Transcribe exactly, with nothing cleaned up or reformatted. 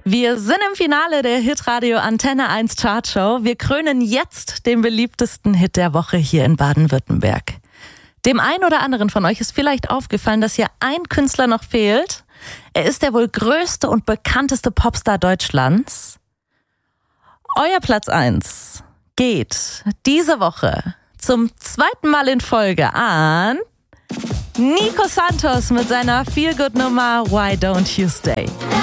Wir sind im Finale der Hitradio Antenne eins Chartshow. Wir krönen jetzt den beliebtesten Hit der Woche hier in Baden-Württemberg. Dem einen oder anderen von euch ist vielleicht aufgefallen, dass hier ein Künstler noch fehlt. Er ist der wohl größte und bekannteste Popstar Deutschlands. Euer Platz eins geht diese Woche zum zweiten Mal in Folge an Nico Santos mit seiner Feel-Good-Nummer Why Don't You Stay.